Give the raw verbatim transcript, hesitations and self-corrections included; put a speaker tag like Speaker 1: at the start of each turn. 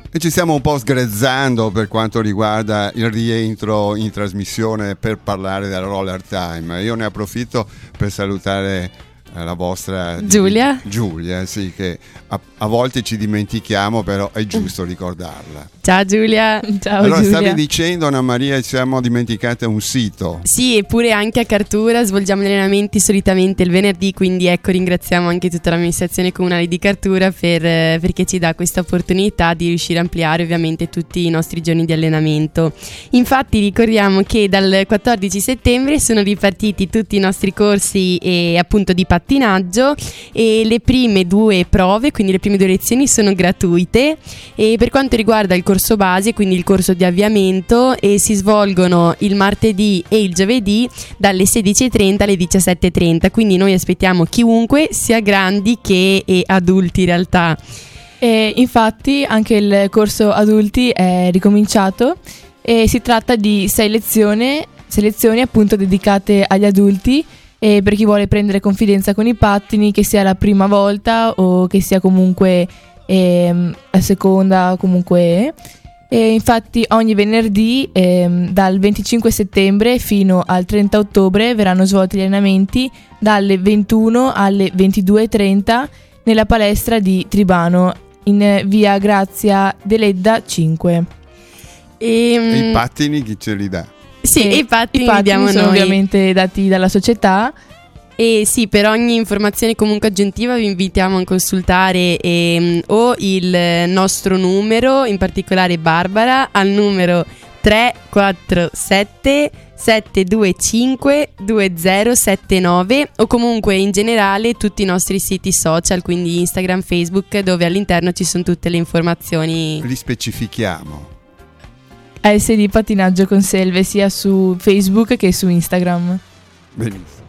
Speaker 1: E ci stiamo un po' sgrezzando per quanto riguarda il rientro in trasmissione per parlare del Roller Time. Io ne approfitto per salutare la vostra
Speaker 2: Giulia
Speaker 1: Giulia, sì, che a, a volte ci dimentichiamo, però è giusto ricordarla.
Speaker 2: Ciao Giulia. Ciao
Speaker 1: allora
Speaker 2: Giulia.
Speaker 1: stavi dicendo, Anna Maria, ci siamo dimenticate un sito.
Speaker 2: Sì, eppure anche a Cartura svolgiamo gli allenamenti solitamente il venerdì, quindi ecco, ringraziamo anche tutta l'amministrazione comunale di Cartura per, perché ci dà questa opportunità di riuscire a ampliare ovviamente tutti i nostri giorni di allenamento. Infatti ricordiamo che dal quattordici settembre sono ripartiti tutti i nostri corsi e appunto di pattinaggio, e le prime due prove, quindi le prime due lezioni sono gratuite, e per quanto riguarda il corso base, quindi il corso di avviamento, e si svolgono il martedì e il giovedì dalle sedici e trenta alle diciassette e trenta, quindi noi aspettiamo chiunque, sia grandi che e adulti in realtà.
Speaker 3: E infatti anche il corso adulti è ricominciato e si tratta di sei lezioni, sei lezioni appunto dedicate agli adulti, e per chi vuole prendere confidenza con i pattini, che sia la prima volta o che sia comunque ehm, la seconda, comunque. E infatti ogni venerdì ehm, dal venticinque settembre fino al trenta ottobre verranno svolti gli allenamenti dalle ventuno alle ventidue e trenta nella palestra di Tribano in via Grazia Deledda cinque.
Speaker 2: E,
Speaker 1: e i pattini chi ce li dà?
Speaker 2: Sì, e i pattini,
Speaker 3: i pattini
Speaker 2: diamo
Speaker 3: sono
Speaker 2: noi.
Speaker 3: ovviamente dati dalla società.
Speaker 2: E sì, per ogni informazione comunque aggiuntiva vi invitiamo a consultare ehm, o il nostro numero, in particolare Barbara, al numero tre quattro sette sette due cinque due zero sette nove, o comunque in generale tutti i nostri siti social, quindi Instagram, Facebook, dove all'interno ci sono tutte le informazioni.
Speaker 1: Li specifichiamo.
Speaker 3: A S D Pattinaggio Conselve sia su Facebook che su Instagram.
Speaker 1: Benissimo.